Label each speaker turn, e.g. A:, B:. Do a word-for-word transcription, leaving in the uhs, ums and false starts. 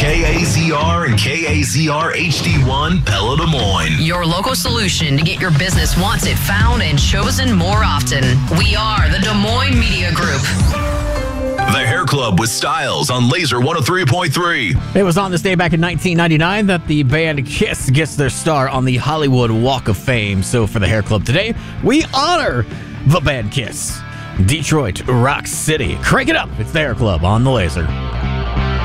A: K A Z R and K A Z R H D one, Pella, Des Moines.
B: Your local solution to get your business wanted, found, and chosen more often. We are the Des Moines Media Group.
A: The Hair Club with Styles on Laser one oh three point three.
C: It was on this day back in nineteen ninety-nine that the band Kiss gets their star on the Hollywood Walk of Fame. So for the Hair Club today, we honor the band Kiss. Detroit, Rock City. Crank it up. It's the Hair Club on the Laser.